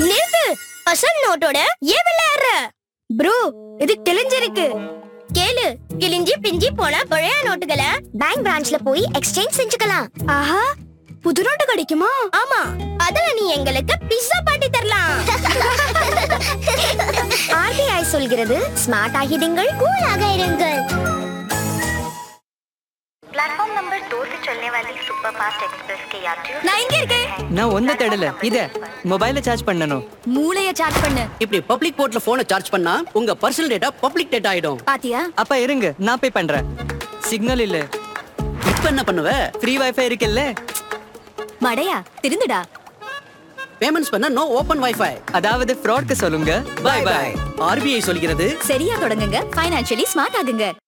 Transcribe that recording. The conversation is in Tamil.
நிறுத்து. அசல் நோட்டோட ஏன் விளையாடுற? ப்ரோ, இது கிழிஞ்சிருக்கு. கேளு, கிழிஞ்சி பிஞ்சி போன பழைய நோட்டுகளை பேங்க் பிரான்ச்ல போய் எக்ஸ்சேஞ்ச் செஞ்சுக்கலாம். ஆஹா, புது நோட்டு கிடைக்குமா? ஆமா, அதுல நீ எங்களுக்கு பிஸ்ஸா பாட்டி தரலாம். RBI சொல்கிறது, ஸ்மார்ட் ஆகிடுங்கள், கூலாக இருங்கள். प्लेटफॉर्म नंबर 2 से चलने वाली सुपरफास्ट एक्सप्रेस के यात्रियों நான் இங்க இருக்கேன். நான் ஒன்ன தேடல. இத மொபைல சார்ஜ் பண்ணனும். மூளைய சார்ஜ் பண்ணு. இப்படி பப்ளிக் போர்ட்ல போனை சார்ஜ் பண்ணா உங்க பர்சனல் டேட்டா பப்ளிக் டேட்டா ஆயிடும். பாத்தியா? அப்ப இருங்க, நான் பே பண்றேன். சிக்னல் இல்ல. இப்ப என்ன பண்ணுவ? ஃப்ரீ வைஃபை இருக்குல்ல? மடையா, திருந்துடா. பேமெண்ட்ஸ் பண்ண நோ ஓபன் வைஃபை. அதாவது ஃப்ராட்க்கு சொல்லுங்க. By by. RBI சொல்கிறது, சரியா தொடங்குங்க, ஃபைனான்சியலி ஸ்மார்ட் ஆகுங்க.